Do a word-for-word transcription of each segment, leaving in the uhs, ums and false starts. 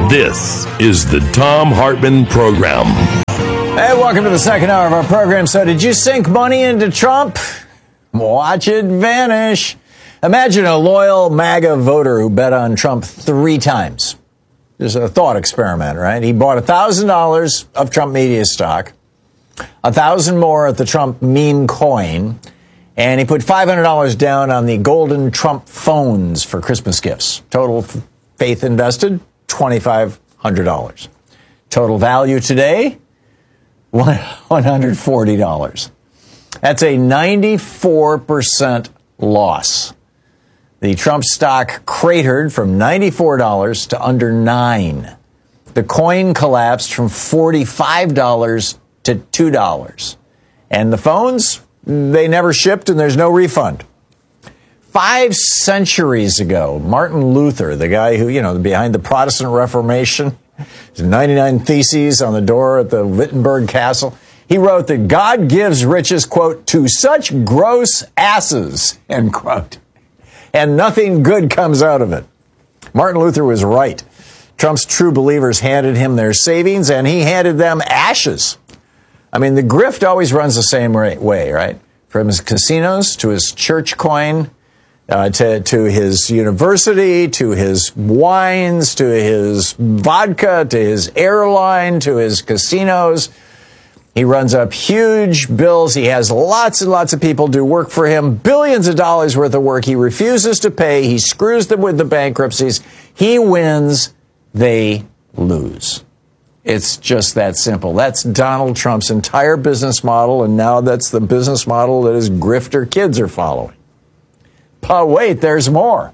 This is the Thom Hartmann Program. Hey, welcome to the second hour of our program. So did you sink money into Trump? Watch it vanish. Imagine a loyal MAGA voter who bet on Trump three times. Just a thought experiment, right? He bought one thousand dollars of Trump media stock, one thousand dollars more at the Trump meme coin, and he put five hundred dollars down on the golden Trump phones for Christmas gifts. Total faith invested, two thousand five hundred dollars. Total value today, one hundred forty dollars. That's a ninety-four percent loss. The Trump stock cratered from ninety-four dollars to under nine. The coin collapsed from forty-five dollars to two dollars. And the phones, they never shipped and there's no refund. Five centuries ago, Martin Luther, the guy who, you know, behind the Protestant Reformation, his ninety-nine Theses on the door at the Wittenberg Castle, he wrote that God gives riches, quote, to such gross asses, end quote, and nothing good comes out of it. Martin Luther was right. Trump's true believers handed him their savings, and he handed them ashes. I mean, the grift always runs the same way, right? From his casinos to his church coin, uh, to, to his university, to his wines, to his vodka, to his airline, to his casinos. He runs up huge bills. He has lots and lots of people do work for him, billions of dollars worth of work. He refuses to pay. He screws them with the bankruptcies. He wins. They lose. It's just that simple. That's Donald Trump's entire business model, and now that's the business model that his grifter kids are following. But wait, there's more.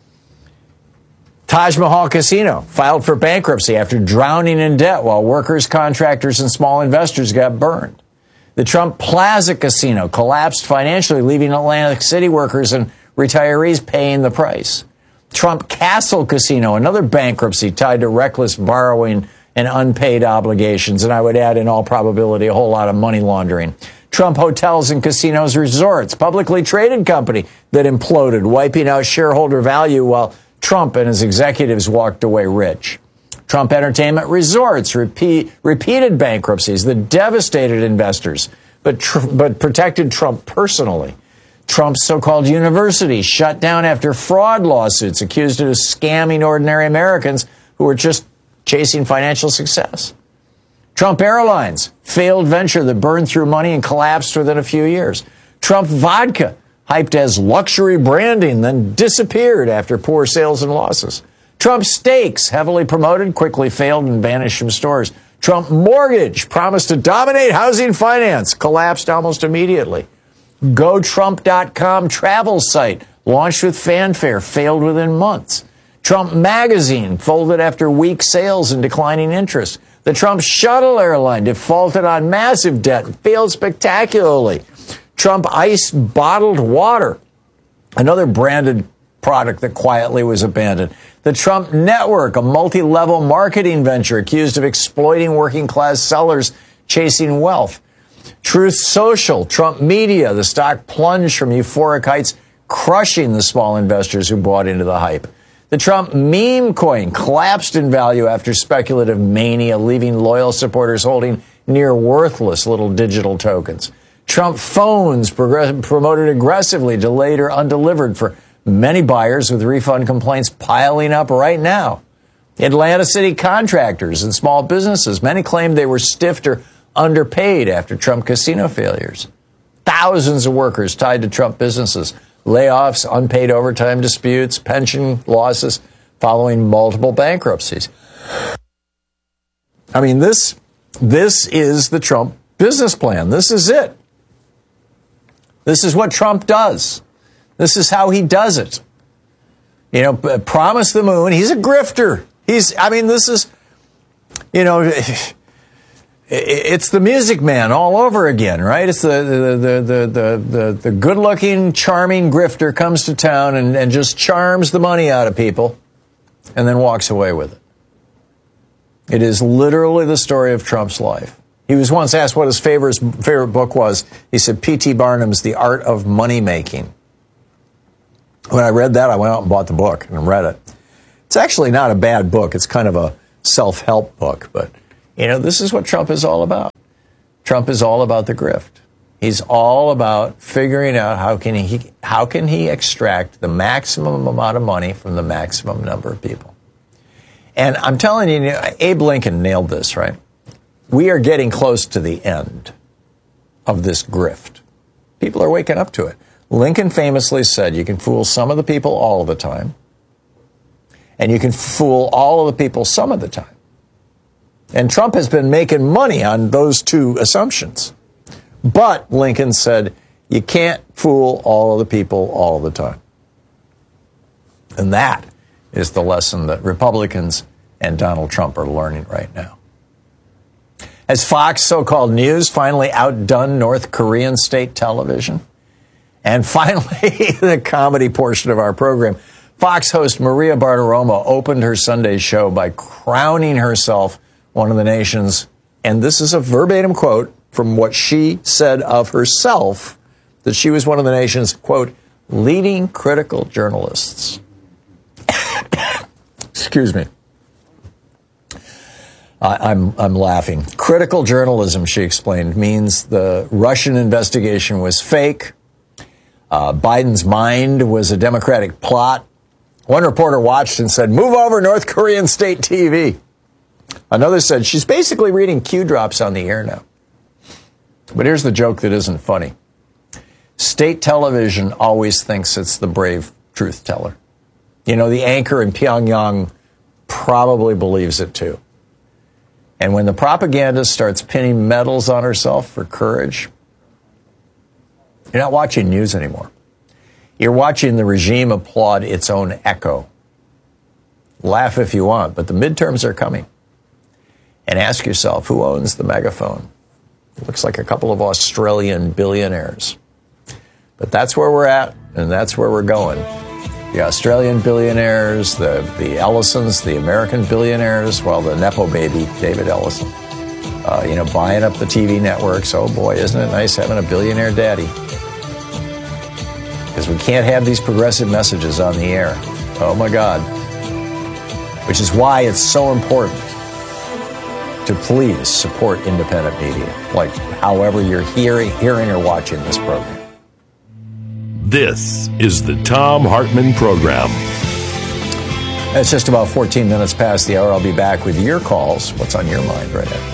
Taj Mahal Casino filed for bankruptcy after drowning in debt while workers, contractors, and small investors got burned. The Trump Plaza Casino collapsed financially, leaving Atlantic City workers and retirees paying the price. Trump Castle Casino, another bankruptcy tied to reckless borrowing and unpaid obligations, and I would add in all probability a whole lot of money laundering. Trump Hotels and Casinos Resorts, publicly traded company that imploded, wiping out shareholder value while Trump and his executives walked away rich. Trump Entertainment Resorts repeat, repeated bankruptcies that devastated investors, but, tr- but protected Trump personally. Trump's so-called university shut down after fraud lawsuits accused it of scamming ordinary Americans who were just chasing financial success. Trump Airlines, failed venture that burned through money and collapsed within a few years. Trump Vodka, hyped as luxury branding, then disappeared after poor sales and losses. Trump Steaks, heavily promoted, quickly failed and vanished from stores. Trump Mortgage, promised to dominate housing finance, collapsed almost immediately. Go Trump dot com travel site, launched with fanfare, failed within months. Trump Magazine, folded after weak sales and declining interest. The Trump Shuttle airline defaulted on massive debt and failed spectacularly. Trump Ice bottled water, another branded product that quietly was abandoned. The Trump Network, a multi-level marketing venture accused of exploiting working-class sellers chasing wealth. Truth Social, Trump Media, the stock plunged from euphoric heights, crushing the small investors who bought into the hype. The Trump meme coin collapsed in value after speculative mania, leaving loyal supporters holding near worthless little digital tokens. Trump phones progress- promoted aggressively, delayed or undelivered for many buyers, with refund complaints piling up right now. Atlanta City contractors and small businesses, many claimed they were stiffed or underpaid after Trump casino failures. Thousands of workers tied to Trump businesses, layoffs, unpaid overtime disputes, pension losses following multiple bankruptcies. I mean, this, this is the Trump business plan. This is it. This is what Trump does. This is how he does it. You know, promise the moon. He's a grifter. He's, I mean, this is, you know, it's the Music Man all over again, right? It's the the the the the, the, the good-looking, charming grifter comes to town and, and just charms the money out of people and then walks away with it. It is literally the story of Trump's life. He was once asked what his favorite, favorite book was. He said P T Barnum's The Art of Money Making. When I read that, I went out and bought the book and read it. It's actually not a bad book. It's kind of a self-help book. But, you know, this is what Trump is all about. Trump is all about the grift. He's all about figuring out how can he how can he extract the maximum amount of money from the maximum number of people. And I'm telling you, Abe Lincoln nailed this, right? We are getting close to the end of this grift. People are waking up to it. Lincoln famously said you can fool some of the people all of the time, and you can fool all of the people some of the time. And Trump has been making money on those two assumptions. But, Lincoln said, you can't fool all of the people all the time. And that is the lesson that Republicans and Donald Trump are learning right now. Has Fox so-called news finally outdone North Korean state television? And finally, the comedy portion of our program. Fox host Maria Bartiromo opened her Sunday show by crowning herself one of the nation's, and this is a verbatim quote from what she said of herself, that she was one of the nation's, quote, leading critical journalists. Excuse me. I, I'm, I'm laughing. Critical journalism, she explained, means the Russian investigation was fake. Uh, Biden's mind was a Democratic plot. One reporter watched and said, move over North Korean state T V. Another said, she's basically reading Q drops on the air now. But here's the joke that isn't funny. State television always thinks it's the brave truth teller. You know, the anchor in Pyongyang probably believes it too. And when the propaganda starts pinning medals on herself for courage, you're not watching news anymore. You're watching the regime applaud its own echo. Laugh if you want, but the midterms are coming. And ask yourself, who owns the megaphone? It looks like a couple of Australian billionaires. But that's where we're at, and that's where we're going. The Australian billionaires, the, the Ellisons, the American billionaires, well, the Nepo baby, David Ellison, uh, you know, buying up the T V networks. Oh, boy, isn't it nice having a billionaire daddy? Because we can't have these progressive messages on the air. Oh, my God. Which is why it's so important to please support independent media, like however you're hearing, hearing or watching this program. This is the Thom Hartmann Program. It's just about fourteen minutes past the hour. I'll be back with your calls. What's on your mind right now?